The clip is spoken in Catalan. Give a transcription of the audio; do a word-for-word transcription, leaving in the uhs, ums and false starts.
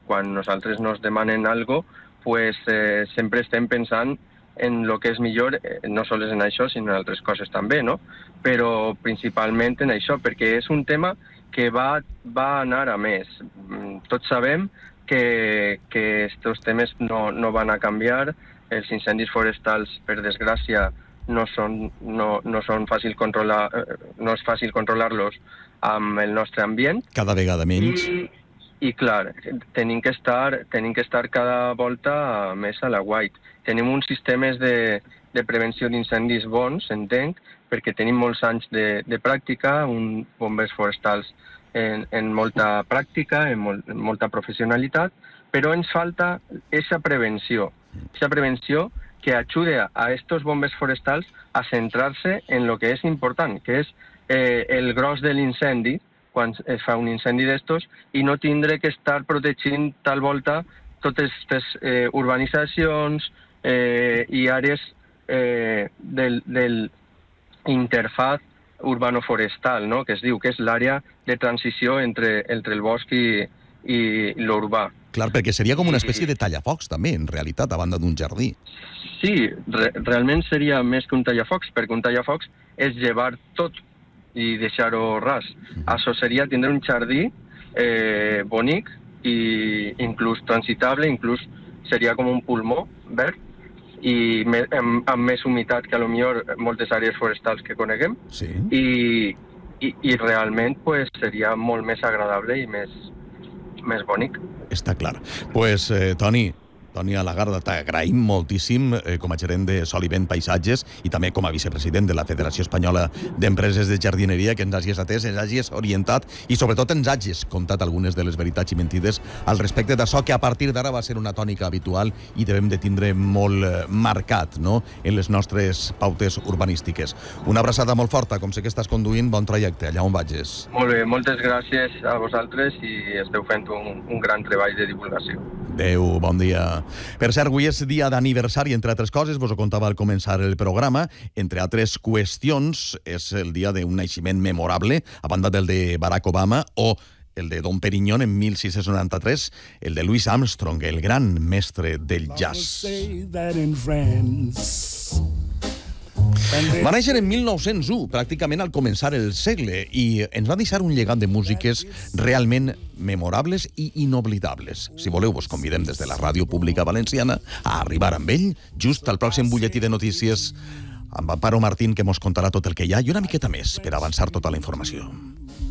quan nosaltres nos demanen algo, pues, eh, sempre estem pensant en el que és millor, eh, no sols en això, sinó en altres coses també, no? Però principalment en això, perquè és un tema que va, va anar a més. Tots sabem que, que estos temes no, no van a canviar. Els incendis forestals, per desgràcia, no són, no, no són fàcil controlar, no és fàcil controlar-los amb el nostre ambient. Cada vegada menys. I, i clar, tenim que estar, tenim que estar cada volta més a la guait. Tenim uns sistemes de, de prevenció d'incendis bons, entenc, perquè tenim molts anys de, de pràctica, un bombers forestals en, en molta pràctica, en, mol, en molta professionalitat, però ens falta aquesta prevenció, aquesta prevenció que ajude a estos bombers forestals a centrar-se en lo que és important, que és eh, el gros de l'incendi, quan es fa un incendi d'estos, i no tindre que estar protegint tal volta totes aquestes eh, urbanitzacions eh, i àrees eh, del, del interfaz urbano-forestal, no? Que es diu que és l'àrea de transició entre, entre el bosc i, i l'urbà. Clar, perquè seria com una espècie de tallafocs, també, en realitat, a banda d'un jardí. Sí, re realment seria més que un tallafocs, perquè un tallafocs és llevar tot i deixar-ho ras. Mm. Això seria tindre un jardí eh, bonic i inclús transitable, inclús seria com un pulmó verd i me, amb, amb més humitat que a lo millor moltes àrees forestals que coneguem. Sí. I, i, i realment pues, seria molt més agradable i més, més bonic. Està clar. Pues, eh, Toni, Toni Alagarda, t'agraïm moltíssim eh, com a gerent de Sol i Vent Paisatges i també com a vicepresident de la Federació Espanyola d'Empreses de Jardineria, que ens hagis atès, ens hagis orientat i sobretot ens hagis contat algunes de les veritats i mentides al respecte d'això que a partir d'ara va ser una tònica habitual i devem de tindre molt eh, marcat, no?, en les nostres pautes urbanístiques. Una abraçada molt forta, com sé que estàs conduint, bon trajecte, allà on vagis. Molt bé, moltes gràcies a vosaltres i esteu fent un, un gran treball de divulgació. Adéu, bon dia. Per cert, avui és dia d'aniversari, entre altres coses, vos ho contava al començar el programa, entre altres qüestions, és el dia d'un naixement memorable, a banda del de Barack Obama, o el de Dom Perignon en mil sis-cents noranta-tres, el de Louis Armstrong, el gran mestre del jazz. Va néixer en mil nou-cents u, pràcticament al començar el segle, i ens va deixar un llegat de músiques realment memorables i inoblidables. Si voleu, vos convidem des de la Ràdio Pública Valenciana a arribar amb ell just al pròxim butlletí de notícies amb Amparo Martín, que mos contarà tot el que hi ha i una miqueta més per avançar tota la informació.